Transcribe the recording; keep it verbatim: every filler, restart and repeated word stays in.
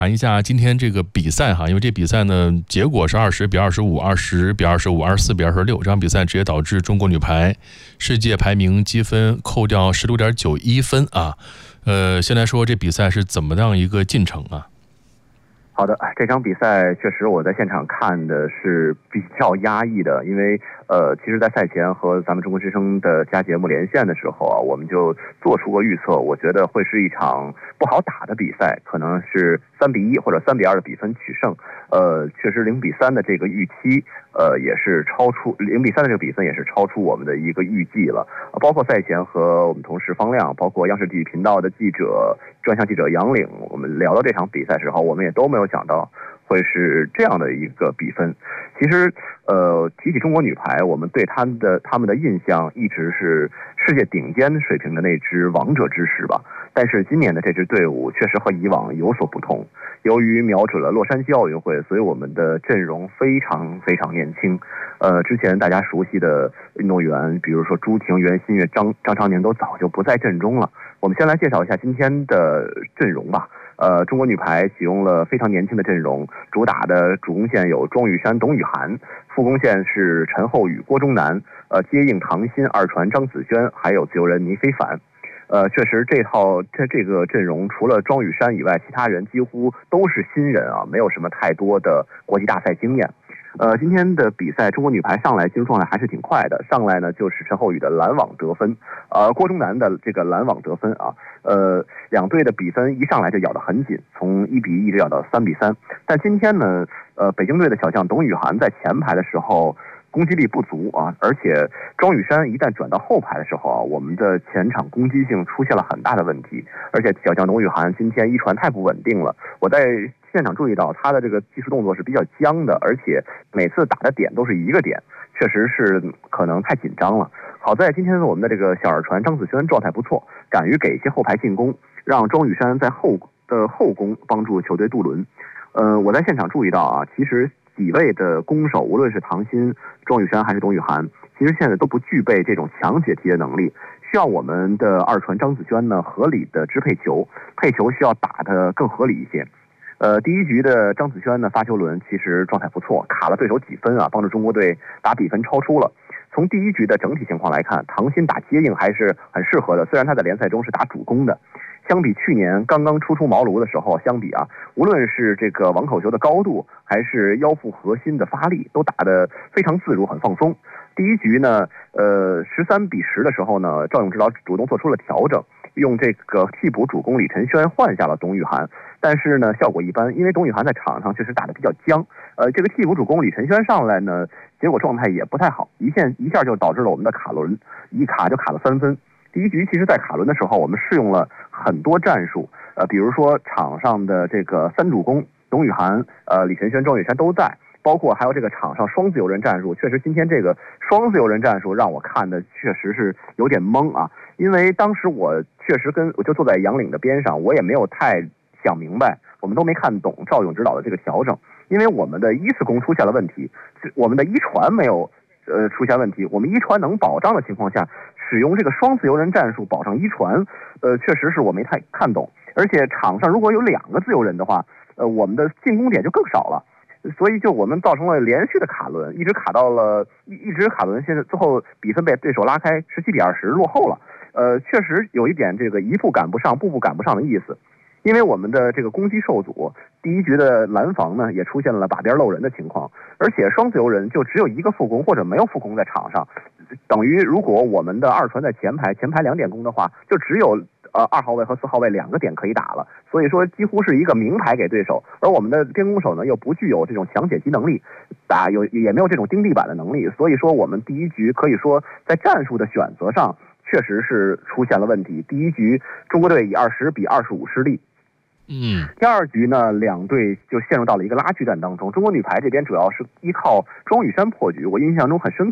谈一下今天这个比赛哈，因为这比赛呢，结果是二十比二十五、二十比二十五、二十四比二十六，这场比赛直接导致中国女排世界排名积分扣掉十六点九一分啊。呃，先来说这比赛是怎么样一个进程啊？ 好的，这场比赛确实我在现场看的是比较压抑的，因为呃，其实，在赛前和咱们中国之声的家节目连线的时候啊，我们就做出过预测，我觉得会是一场不好打的比赛，可能是三比一或者三比二的比分取胜。呃，确实零比三的这个预期，呃，也是超出零比三的这个比分也是超出我们的一个预计了。包括赛前和我们同事方亮，包括央视体育频道的记者专项记者杨岭，我们聊到这场比赛时候，我们也都没有想到会是这样的一个比分。其实，呃，提起中国女排，我们对他们的他们的印象一直是世界顶尖水平的那支王者之师吧。但是今年的这支队伍确实和以往有所不同。由于瞄准了洛杉矶奥运会，所以我们的阵容非常非常年轻。呃，之前大家熟悉的运动员，比如说朱婷、袁心玥、张张常宁都早就不在阵中了。我们先来介绍一下今天的阵容吧。呃，中国女排启用了非常年轻的阵容，主打的主攻线有庄雨珊、董雨涵，副攻线是陈后宇、郭钟南，呃，接应唐鑫、二传张子萱，还有自由人倪非凡。呃，确实这套这这个阵容，除了庄雨珊以外，其他人几乎都是新人啊，没有什么太多的国际大赛经验。呃，今天的比赛，中国女排上来进入状态还是挺快的。上来呢就是陈后宇的拦网得分，呃，郭钟南的这个拦网得分啊，呃，两队的比分一上来就咬得很紧，从一比一一直咬到三比三。但今天呢，呃，北京队的小将董雨涵在前排的时候攻击力不足啊，而且庄雨珊一旦转到后排的时候啊，我们的前场攻击性出现了很大的问题，而且小将董雨涵今天一传太不稳定了，我在现场注意到他的这个技术动作是比较僵的，而且每次打的点都是一个点，确实是可能太紧张了。好在今天我们的这个小二传张子萱状态不错，敢于给一些后排进攻，让庄雨珊在后的后攻帮助球队渡轮。呃，我在现场注意到啊，其实几位的攻手，无论是唐鑫、庄雨珊还是董雨涵，其实现在都不具备这种强解题的能力，需要我们的二传张子萱呢合理的支配球，配球需要打得更合理一些。呃，第一局的张子萱呢发球轮其实状态不错，卡了对手几分啊，帮助中国队把比分超出了。从第一局的整体情况来看，唐鑫打接应还是很适合的，虽然他在联赛中是打主攻的。相比去年刚刚初出茅庐的时候相比啊，无论是这个网口球的高度，还是腰腹核心的发力，都打得非常自如，很放松。第一局呢，呃，十三比十的时候呢，赵勇指导主动做出了调整，用这个替补主攻李晨轩换下了董雨涵，但是呢，效果一般，因为董雨涵在场上确实打得比较僵。呃，这个替补主攻李晨轩上来呢，结果状态也不太好，一下一下就导致了我们的卡伦一卡就卡了三分。第一局其实在卡伦的时候，我们试用了很多战术，呃，比如说场上的这个三主攻，董雨涵、呃李晨轩、庄雨珊都在，包括还有这个场上双自由人战术。确实，今天这个双自由人战术让我看的确实是有点懵啊，因为当时我确实跟我就坐在杨岭的边上，我也没有太想明白，我们都没看懂赵勇指导的这个调整，因为我们的一次攻出现了问题，我们的一传没有呃出现问题，我们一传能保障的情况下，使用这个双自由人战术保障一传，呃，确实是我没太看懂。而且场上如果有两个自由人的话，呃，我们的进攻点就更少了，所以就我们造成了连续的卡轮，一直卡到了一一直卡轮，现在最后比分被对手拉开，十七比二十落后了。呃，确实有一点这个一步赶不上，步步赶不上的意思。因为我们的这个攻击受阻，第一局的拦防呢也出现了把边漏人的情况，而且双自由人就只有一个副攻或者没有副攻在场上，等于如果我们的二传在前排，前排两点攻的话，就只有呃二号位和四号位两个点可以打了，所以说几乎是一个明牌给对手，而我们的边攻手呢又不具有这种强解击能力，打有也没有这种钉地板的能力，所以说我们第一局可以说在战术的选择上确实是出现了问题。第一局中国队以二十比二十五失利。 嗯， 第二局呢，两队就陷入到了一个拉锯战当中。中国女排这边主要是依靠庄雨珊破局，我印象中很深刻。